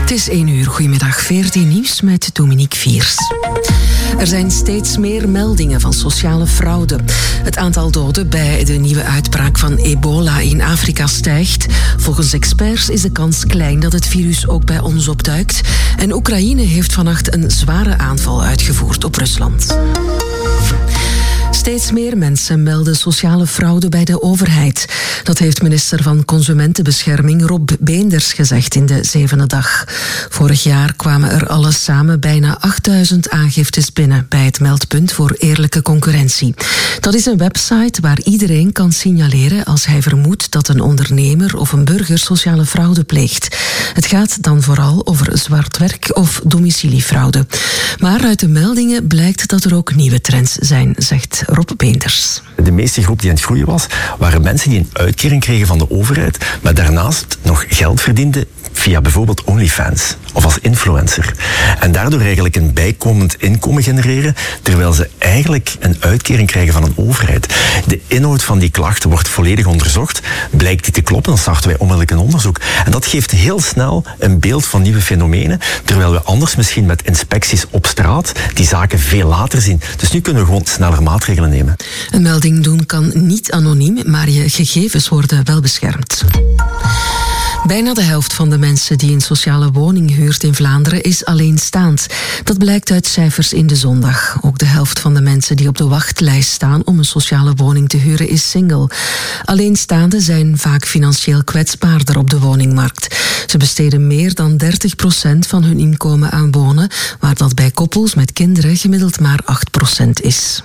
Het is 1 uur. Goedemiddag, 14 nieuws met Dominique Viers. Er zijn steeds meer meldingen van sociale fraude. Het aantal doden bij de nieuwe uitbraak van ebola in Afrika stijgt. Volgens experts is de kans klein dat het virus ook bij ons opduikt. En Oekraïne heeft vannacht een zware aanval uitgevoerd op Rusland. Steeds meer mensen melden sociale fraude bij de overheid. Dat heeft minister van Consumentenbescherming Rob Beenders gezegd in de 7e dag. Vorig jaar kwamen er alles samen bijna 8000 aangiftes binnen bij het meldpunt voor eerlijke concurrentie. Dat is een website waar iedereen kan signaleren als hij vermoedt dat een ondernemer of een burger sociale fraude pleegt. Het gaat dan vooral over zwart werk of domiciliefraude. Maar uit de meldingen blijkt dat er ook nieuwe trends zijn, zegt Rob Beenders. De meeste groep die aan het groeien was, waren mensen die een uitkering kregen van de overheid, maar daarnaast nog geld verdienden via bijvoorbeeld OnlyFans of als influencer. En daardoor eigenlijk een bijkomend inkomen genereren, terwijl ze eigenlijk een uitkering krijgen van een overheid. De inhoud van die klachten wordt volledig onderzocht. Blijkt die te kloppen, dan starten wij onmiddellijk een onderzoek. En dat geeft heel snel een beeld van nieuwe fenomenen, terwijl we anders misschien met inspecties op straat die zaken veel later zien. Dus nu kunnen we gewoon sneller maatregelen nemen. Een melding doen kan niet anoniem, maar je gegevens worden wel beschermd. Bijna de helft van de mensen die een sociale woning huurt in Vlaanderen is alleenstaand. Dat blijkt uit cijfers in de Zondag. Ook de helft van de mensen die op de wachtlijst staan om een sociale woning te huren is single. Alleenstaanden zijn vaak financieel kwetsbaarder op de woningmarkt. Ze besteden meer dan 30% van hun inkomen aan wonen, waar dat bij koppels met kinderen gemiddeld maar 8% is.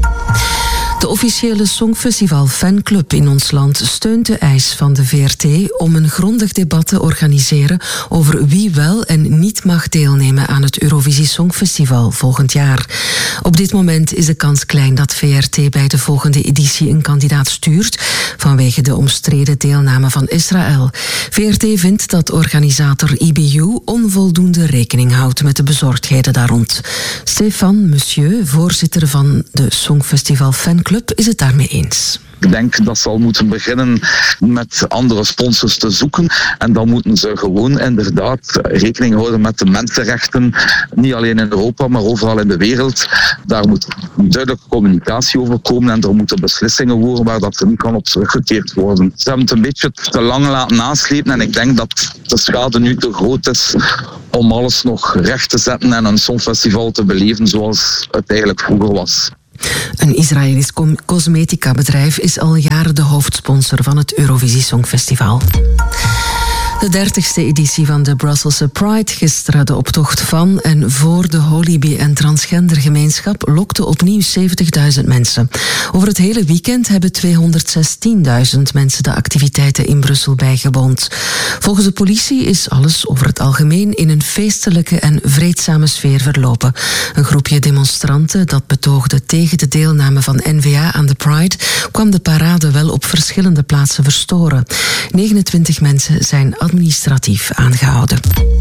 De officiële Songfestival Fanclub in ons land steunt de eis van de VRT om een grondig debat te organiseren over wie wel en niet mag deelnemen aan het Eurovisie Songfestival volgend jaar. Op dit moment is de kans klein dat VRT bij de volgende editie een kandidaat stuurt vanwege de omstreden deelname van Israël. VRT vindt dat organisator IBU onvoldoende rekening houdt met de bezorgdheden daar rond. Stefan Monsieur, voorzitter van de Songfestival Fanclub, is het daarmee eens. Ik denk dat ze al moeten beginnen met andere sponsors te zoeken. En dan moeten ze gewoon inderdaad rekening houden met de mensenrechten. Niet alleen in Europa, maar overal in de wereld. Daar moet duidelijke communicatie over komen en er moeten beslissingen worden waar dat er niet kan op teruggekeerd worden. Ze hebben het een beetje te lang laten naslepen en ik denk dat de schade nu te groot is om alles nog recht te zetten en een songfestival te beleven zoals het eigenlijk vroeger was. Een Israëlisch cosmetica-bedrijf is al jaren de hoofdsponsor van het Eurovisie Songfestival. De 30e editie van de Brusselse Pride gisteren, de optocht van en voor de holy- en transgendergemeenschap, lokte opnieuw 70.000 mensen. Over het hele weekend hebben 216.000 mensen de activiteiten in Brussel bijgewoond. Volgens de politie is alles over het algemeen in een feestelijke en vreedzame sfeer verlopen. Een groepje demonstranten dat betoogde tegen de deelname van N-VA aan de Pride kwam de parade wel op verschillende plaatsen verstoren. 29 mensen zijn administratief aangehouden.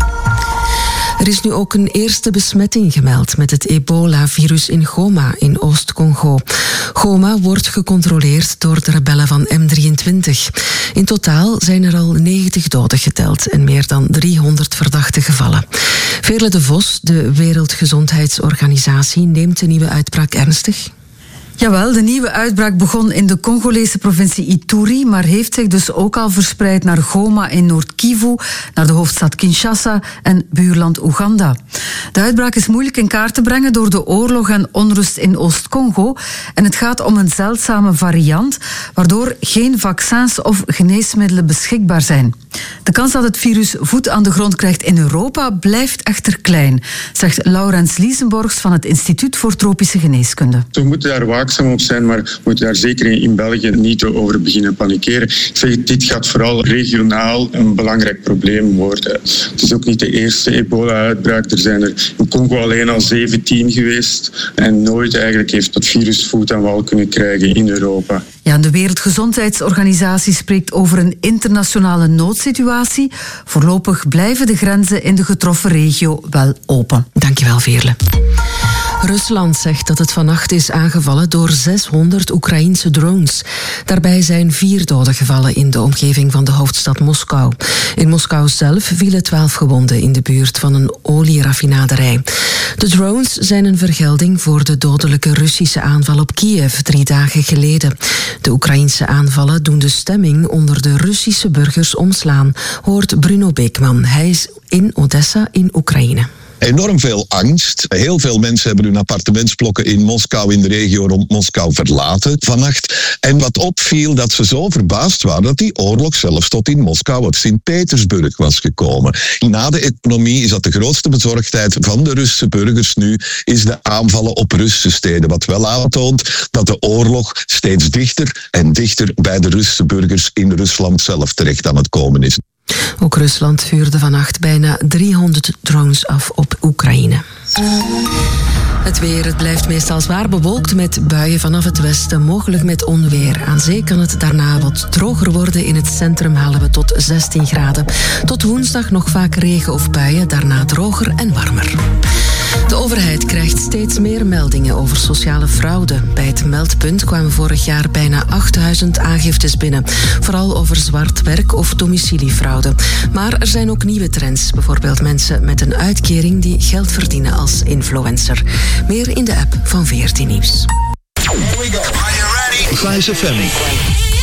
Er is nu ook een eerste besmetting gemeld met het ebola-virus in Goma in Oost-Congo. Goma wordt gecontroleerd door de rebellen van M23. In totaal zijn er al 90 doden geteld en meer dan 300 verdachte gevallen. Veerle de Vos, de Wereldgezondheidsorganisatie, neemt de nieuwe uitbraak ernstig. Jawel, de nieuwe uitbraak begon in de Congolese provincie Ituri, maar heeft zich dus ook al verspreid naar Goma in Noord-Kivu, naar de hoofdstad Kinshasa en buurland Oeganda. De uitbraak is moeilijk in kaart te brengen door de oorlog en onrust in Oost-Congo en het gaat om een zeldzame variant, waardoor geen vaccins of geneesmiddelen beschikbaar zijn. De kans dat het virus voet aan de grond krijgt in Europa blijft echter klein, zegt Laurens Liesenborgs van het Instituut voor Tropische Geneeskunde. We moeten daar waakzaam op zijn, maar we moeten daar zeker in België niet over beginnen panikeren. Ik zeg, dit gaat vooral regionaal een belangrijk probleem worden. Het is ook niet de eerste ebola-uitbraak. Er zijn er in Congo alleen al 17 geweest en nooit eigenlijk heeft het virus voet aan wal kunnen krijgen in Europa. Ja, de Wereldgezondheidsorganisatie spreekt over een internationale noodsituatie. Voorlopig blijven de grenzen in de getroffen regio wel open. Dankjewel, Veerle. Rusland zegt dat het vannacht is aangevallen door 600 Oekraïense drones. Daarbij zijn 4 doden gevallen in de omgeving van de hoofdstad Moskou. In Moskou zelf vielen 12 gewonden in de buurt van een olieraffinaderij. De drones zijn een vergelding voor de dodelijke Russische aanval op Kiev 3 dagen geleden. De Oekraïense aanvallen doen de stemming onder de Russische burgers omslaan, hoort Bruno Beekman. Hij is in Odessa in Oekraïne. Enorm veel angst. Heel veel mensen hebben hun appartementsblokken in Moskou, in de regio rond Moskou, verlaten vannacht. En wat opviel, dat ze zo verbaasd waren dat die oorlog zelfs tot in Moskou uit Sint-Petersburg was gekomen. Na de economie is dat de grootste bezorgdheid van de Russische burgers nu, is de aanvallen op Russische steden. Wat wel aantoont dat de oorlog steeds dichter en dichter bij de Russische burgers in Rusland zelf terecht aan het komen is. Ook Rusland vuurde vannacht bijna 300 drones af op Oekraïne. Het weer, het blijft meestal zwaar bewolkt met buien vanaf het westen, mogelijk met onweer. Aan zee kan het daarna wat droger worden. In het centrum halen we tot 16 graden. Tot woensdag nog vaak regen of buien, daarna droger en warmer. De overheid krijgt steeds meer meldingen over sociale fraude. Bij het meldpunt kwamen vorig jaar bijna 8000 aangiftes binnen. Vooral over zwart werk of domiciliefraude. Maar er zijn ook nieuwe trends. Bijvoorbeeld mensen met een uitkering die geld verdienen als influencer. Meer in de app van VRT Nieuws. Here we go. Are you ready? Fly FM.